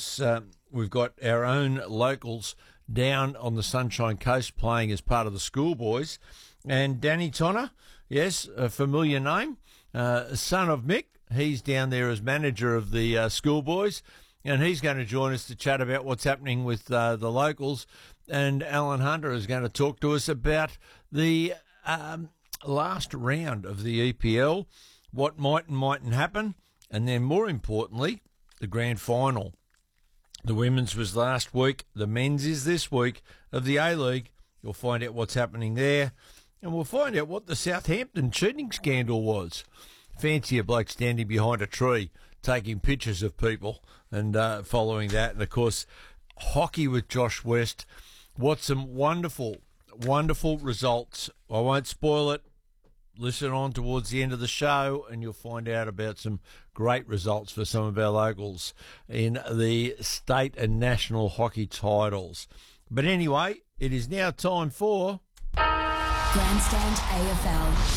course, we've got our own locals down on the Sunshine Coast playing as part of the schoolboys. And Danny Tonner, yes, a familiar name, son of Mick. He's down there as manager of the schoolboys, and he's going to join us to chat about what's happening with the locals. And Alan Hunter is going to talk to us about the last round of the EPL, what might and mightn't happen, and then more importantly, the grand final. The women's was last week. The men's is this week of the A-League. You'll find out what's happening there. And we'll find out what the Southampton cheating scandal was. Fancy a bloke standing behind a tree taking pictures of people and following that. And, of course, hockey with Josh West. What some wonderful, wonderful results. I won't spoil it. Listen on towards the end of the show and you'll find out about some great results for some of our locals in the state and national hockey titles. But anyway, it is now time for Grandstand AFL.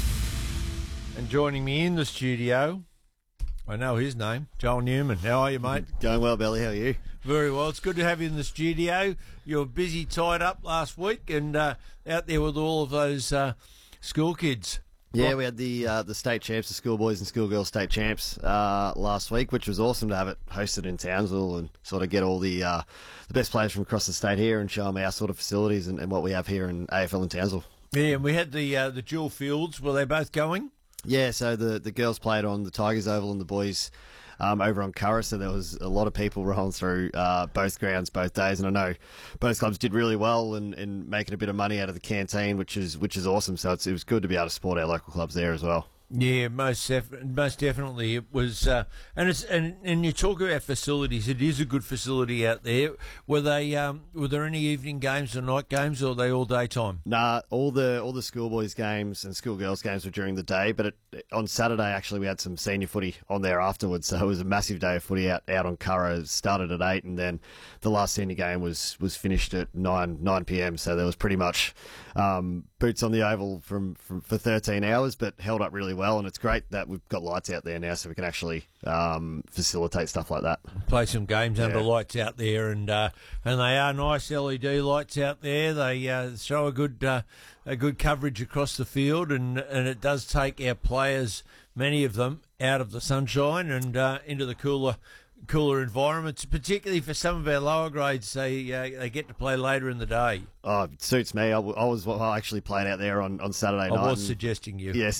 And joining me in the studio, I know his name, Joel Newman. How are you, mate? Going well, Belly. How are you? Very well. It's good to have you in the studio. You were busy, tied up last week and out there with all of those school kids. Yeah, we had the state champs, the schoolboys and schoolgirls state champs last week, which was awesome to have it hosted in Townsville and sort of get all the best players from across the state here and show them our sort of facilities and what we have here in AFL in Townsville. Yeah, and we had the dual fields. Were they both going? Yeah, so the girls played on the Tigers Oval and the boys over on Curra, so there was a lot of people rolling through both grounds both days, and I know both clubs did really well in making a bit of money out of the canteen, which is awesome. So it was good to be able to support our local clubs there as well. Yeah, most definitely it was, and you talk about facilities. It is a good facility out there. Were there any evening games or night games, or were they all daytime? Nah, all the schoolboys games and schoolgirls games were during the day. But on Saturday, actually, we had some senior footy on there afterwards. So it was a massive day of footy out on Curra. It started at 8, and then the last senior game was finished at 9 p.m. So there was pretty much boots on the oval for 13 hours, but held up really well. And it's great that we've got lights out there now, so we can actually facilitate stuff like that. Play some games under lights out there, and they are nice LED lights out there. They show a good coverage across the field, and it does take our players, many of them, out of the sunshine and into the cooler environments, particularly for some of our lower grades. They get to play later in the day. Oh, it suits me. I actually played out there on Saturday night. I was suggesting you. Yes,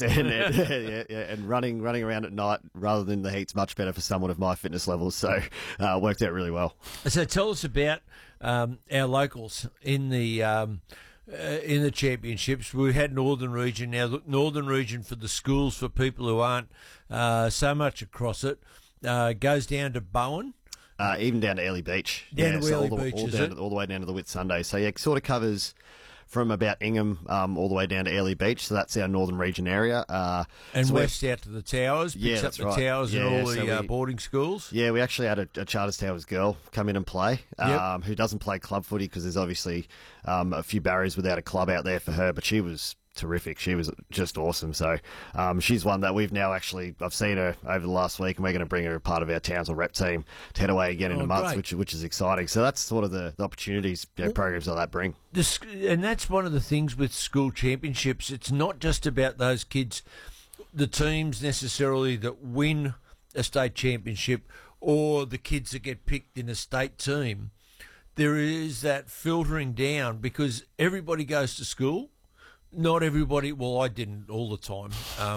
and running around at night rather than the heat's much better for someone of my fitness levels. So worked out really well. So tell us about our locals in the championships. We had Northern Region. Now, Northern Region for the schools, for people who aren't so much across it, goes down to Bowen. Even down to Early Beach. Down to Early Beach, all the way down to the Whitsunday. So, yeah, it sort of covers from about Ingham all the way down to Early Beach. So that's our Northern Region area. And west out to the Towers. Picks up the Towers and all the boarding schools. Yeah, we actually had a Charters Towers girl come in and play, who doesn't play club footy because there's obviously a few barriers without a club out there for her, but she was terrific. She was just awesome. So she's one that we've now I've seen her over the last week, and we're going to bring her a part of our Townsville rep team to head away again in a month, which is exciting. So that's sort of the opportunities programs like that bring. And that's one of the things with school championships. It's not just about those kids, the teams necessarily that win a state championship, or the kids that get picked in a state team. There is that filtering down because everybody goes to school. Not everybody. Well, I didn't all the time,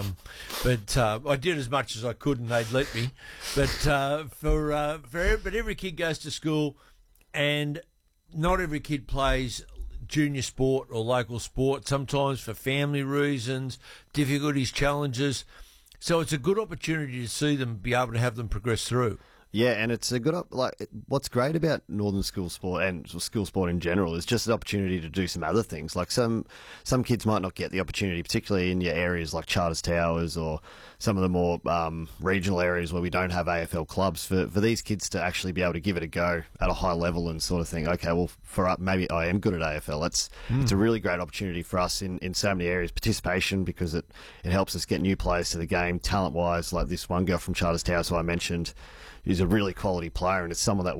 but I did as much as I could, and they'd let me. But but every kid goes to school, and not every kid plays junior sport or local sport. Sometimes for family reasons, difficulties, challenges. So it's a good opportunity to see them, be able to have them progress through. Yeah, and it's a good what's great about Northern school sport and school sport in general is just an opportunity to do some other things. Like some kids might not get the opportunity, particularly in your areas like Charters Towers or some of the more regional areas where we don't have AFL clubs. For these kids to actually be able to give it a go at a high level and sort of think, okay, well, maybe I am good at AFL. It's a really great opportunity for us in so many areas. Participation, because it helps us get new players to the game. Talent wise, like this one girl from Charters Towers who I mentioned, is a really quality player, and it's someone that